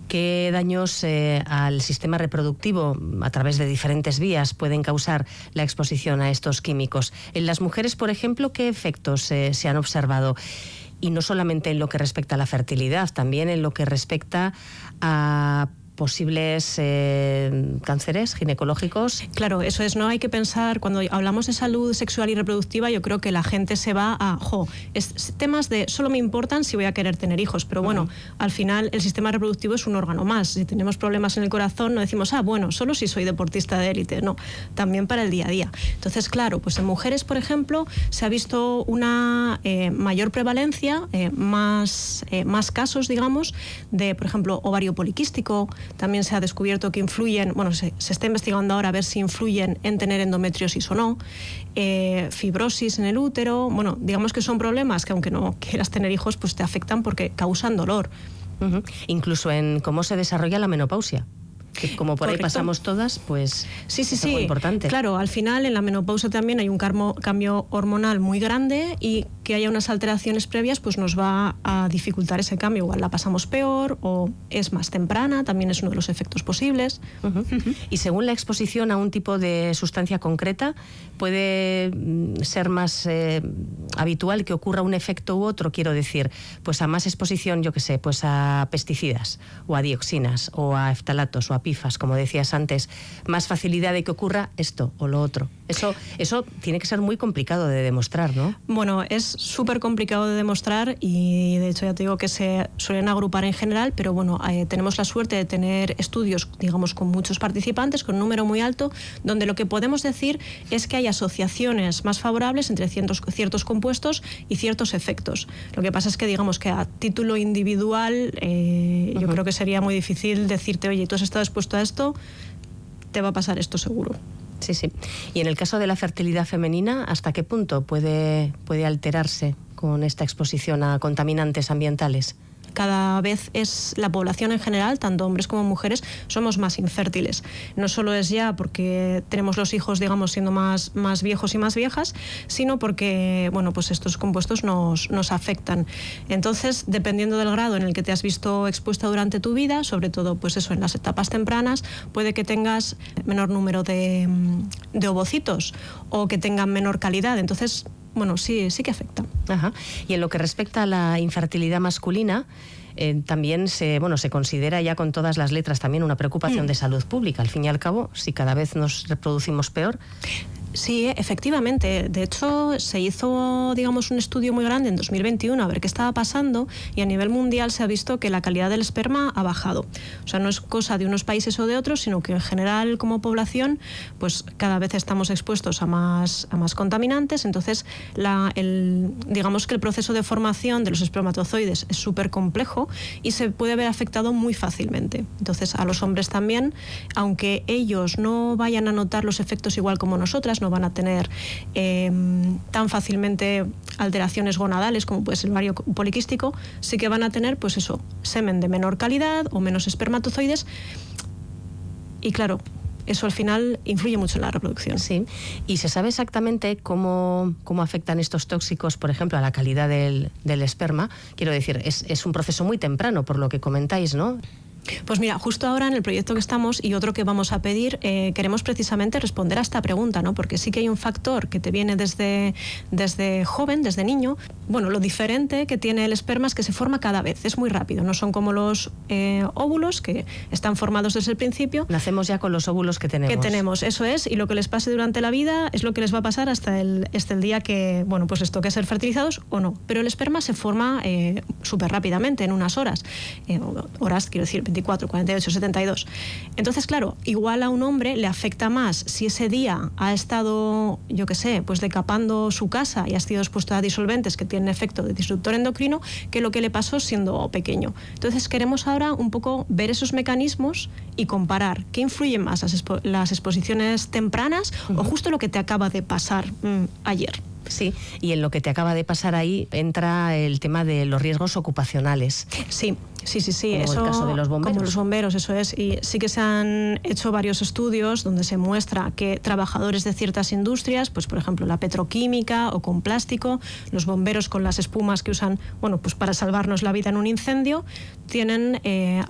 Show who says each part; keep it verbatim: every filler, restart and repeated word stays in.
Speaker 1: ¿Qué daños eh, al sistema reproductivo a través de diferentes vías pueden causar la exposición a estos químicos? En las mujeres, por ejemplo, ¿qué efectos eh, se han observado? Y no solamente en lo que respecta a la fertilidad, también en lo que respecta a posibles eh, cánceres ginecológicos.
Speaker 2: Claro, eso es, no hay que pensar, cuando hablamos de salud sexual y reproductiva, yo creo que la gente se va a, jo, es, temas de solo me importan si voy a querer tener hijos, pero bueno, uh-huh. al final el sistema reproductivo es un órgano más. Si tenemos problemas en el corazón, no decimos, ah, bueno, solo si soy deportista de élite, no, también para el día a día. Entonces, claro, pues en mujeres, por ejemplo, se ha visto una eh, mayor prevalencia, eh, más, eh, más casos, digamos, de, por ejemplo, ovario poliquístico. También se ha descubierto que influyen, bueno, se, se está investigando ahora a ver si influyen en tener endometriosis o no, eh, fibrosis en el útero. Bueno, digamos que son problemas que aunque no quieras tener hijos, pues te afectan porque causan dolor.
Speaker 1: Uh-huh. Incluso en cómo se desarrolla la menopausia. Que como por
Speaker 2: Correcto.
Speaker 1: Ahí pasamos todas, pues
Speaker 2: sí, sí,
Speaker 1: es
Speaker 2: sí.
Speaker 1: algo importante.
Speaker 2: Claro, al final en la menopausia también hay un carmo, cambio hormonal muy grande y que haya unas alteraciones previas pues nos va a dificultar ese cambio. Igual la pasamos peor o es más temprana, también es uno de los efectos posibles.
Speaker 1: Uh-huh. Uh-huh. Y según la exposición a un tipo de sustancia concreta, puede ser más eh, habitual que ocurra un efecto u otro, quiero decir, pues a más exposición, yo qué sé, pues a pesticidas o a dioxinas o a eftalatos o a pifas, como decías antes, más facilidad de que ocurra esto o lo otro. Eso, eso tiene que ser muy complicado de demostrar, ¿no?
Speaker 2: Bueno, es súper complicado de demostrar y de hecho ya te digo que se suelen agrupar en general, pero bueno, eh, tenemos la suerte de tener estudios, digamos, con muchos participantes, con un número muy alto, donde lo que podemos decir es que hay asociaciones más favorables entre ciertos, ciertos compuestos y ciertos efectos. Lo que pasa es que digamos que a título individual eh, uh-huh. yo creo que sería muy difícil decirte, oye, tú has estado expuesto a esto, te va a pasar esto seguro.
Speaker 1: Sí, sí. Y en el caso de la fertilidad femenina, ¿hasta qué punto puede, puede alterarse con esta exposición a contaminantes ambientales?
Speaker 2: Cada vez es la población en general, tanto hombres como mujeres, somos más infértiles. No solo es ya porque tenemos los hijos, digamos, siendo más, más viejos y más viejas, sino porque, bueno, pues estos compuestos nos, nos afectan. Entonces, dependiendo del grado en el que te has visto expuesta durante tu vida, sobre todo, pues eso, en las etapas tempranas, puede que tengas menor número de, de ovocitos o que tengan menor calidad. Entonces, bueno, sí, sí que afecta.
Speaker 1: Ajá. Y en lo que respecta a la infertilidad masculina, eh, también se, bueno, se considera ya con todas las letras también una preocupación mm. de salud pública. Al fin y al cabo, si cada vez nos reproducimos peor.
Speaker 2: Sí, efectivamente. De hecho, se hizo, digamos, un estudio muy grande en dos mil veintiuno a ver qué estaba pasando y a nivel mundial se ha visto que la calidad del esperma ha bajado. O sea, no es cosa de unos países o de otros, sino que en general como población, pues cada vez estamos expuestos a más, a más contaminantes. Entonces, la, el, digamos que el proceso de formación de los espermatozoides es súper complejo y se puede ver afectado muy fácilmente. Entonces, a los hombres también, aunque ellos no vayan a notar los efectos igual como nosotras, no van a tener eh, tan fácilmente alteraciones gonadales como puede ser el ovario poliquístico, sí que van a tener, pues eso, semen de menor calidad o menos espermatozoides y claro, eso al final influye mucho en la reproducción.
Speaker 1: Sí, y se sabe exactamente cómo, cómo afectan estos tóxicos, por ejemplo, a la calidad del, del esperma. Quiero decir, es, es un proceso muy temprano, por lo que comentáis, ¿no?
Speaker 2: Pues mira, justo ahora en el proyecto que estamos y otro que vamos a pedir, eh, queremos precisamente responder a esta pregunta, ¿no? Porque sí que hay un factor que te viene desde, desde joven, desde niño. Bueno, lo diferente que tiene el esperma es que se forma cada vez, es muy rápido, no son como los eh, óvulos que están formados desde el principio.
Speaker 1: Nacemos ya con los óvulos que tenemos.
Speaker 2: Que tenemos, eso es, y lo que les pase durante la vida es lo que les va a pasar hasta el, hasta el día que, bueno, pues les toque ser fertilizados o no. Pero el esperma se forma eh, súper rápidamente, en unas horas, eh, horas, quiero decir, veinticuatro, cuarenta y ocho, setenta y dos. Entonces, claro, igual a un hombre le afecta más si ese día ha estado, yo qué sé, pues decapando su casa y ha sido expuesto a disolventes que tienen efecto de disruptor endocrino, que lo que le pasó siendo pequeño. Entonces, queremos ahora un poco ver esos mecanismos y comparar qué influye más, las, expo las exposiciones tempranas uh-huh. o justo lo que te acaba de pasar mmm, ayer.
Speaker 1: Sí, y en lo que te acaba de pasar ahí entra el tema de los riesgos ocupacionales.
Speaker 2: Sí, sí, sí, sí.
Speaker 1: Como
Speaker 2: Eso,
Speaker 1: el caso de los bomberos.
Speaker 2: Como los bomberos, eso es. Y sí que se han hecho varios estudios donde se muestra que trabajadores de ciertas industrias, pues por ejemplo la petroquímica o con plástico, los bomberos con las espumas que usan, bueno, pues para salvarnos la vida en un incendio, tienen eh,